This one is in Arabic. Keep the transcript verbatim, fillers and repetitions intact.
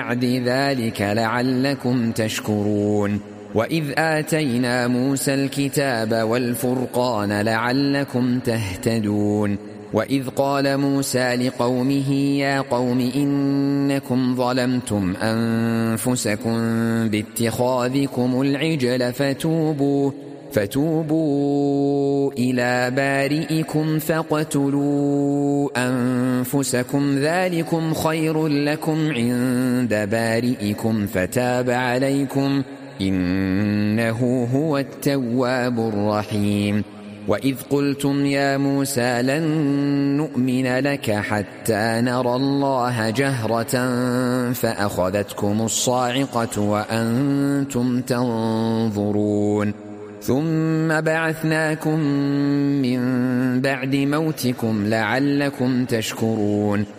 بعد ذلك لعلكم تشكرون وإذ آتينا موسى الكتاب والفرقان لعلكم تهتدون وإذ قال موسى لقومه يا قوم إنكم ظلمتم أنفسكم باتخاذكم العجل فتوبوا فتوبوا إلى بارئكم فاقتلوا أنفسكم ذلكم خير لكم عند بارئكم فتاب عليكم إنه هو التواب الرحيم وإذ قلتم يا موسى لن نؤمن لك حتى نرى الله جهرة فأخذتكم الصاعقة وأنتم تنظرون ثم بعثناكم من بعد موتكم لعلكم تشكرون